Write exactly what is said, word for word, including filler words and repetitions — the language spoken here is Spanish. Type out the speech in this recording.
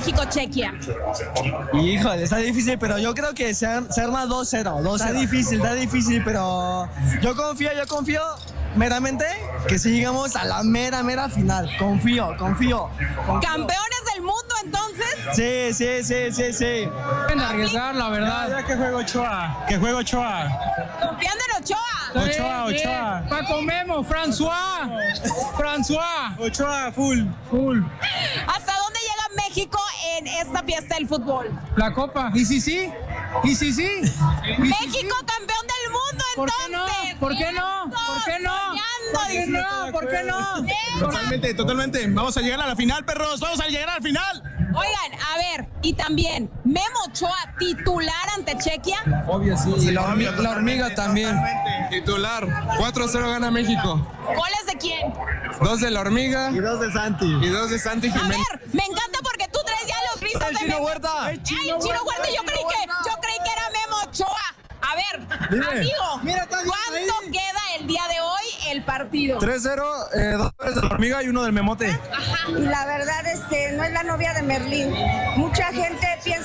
México-Chequia? Híjole, está difícil, pero yo creo que se, se arma dos cero. Está difícil, está difícil, pero yo confío, yo confío meramente que si llegamos a la mera, mera final. Confío, confío. confío. ¿Campeones del mundo entonces? Sí, sí, sí, sí, sí. Pueden arriesgar, la verdad. Ya, ya que juego Ochoa, que juego Ochoa. Confiando en Ochoa. Ochoa, Ochoa. Paco Memo, François. François. Ochoa, full, full. ¿Hasta dónde llega México en esta fiesta del fútbol? La copa. ¿Y si sí? ¿Y si sí? ¿Y si México sí? campeón del mundo ¿Por qué entonces. no? ¿Por qué no? ¿Por qué no? ¿Por qué no? ¿Por qué no? Totalmente, totalmente. Vamos a llegar a la final, perros. Vamos a llegar a la final. Oigan, a ver, y también, Memo Ochoa, titular ante Chequia. Obvio, sí. Sí, la, hormi- obvio, la hormiga también. totalmente. Titular, cuatro cero gana México. ¿Goles de quién? Dos de la hormiga Y dos de Santi. y dos de Santi A Jiménez. ver, me encanta porque tú traes ya los gritos ¡El de Chino Memo. Huerta! Ay, el Chino Huerta, yo creí que, yo creí que era Memo Ochoa. A ver, amigo, Mira, está bien ¿cuánto ahí. queda el día de hoy el partido? tres cero, eh, dos de la hormiga y uno del memote. Y la verdad, este, no es la novia de Merlín. Mucha gente piensa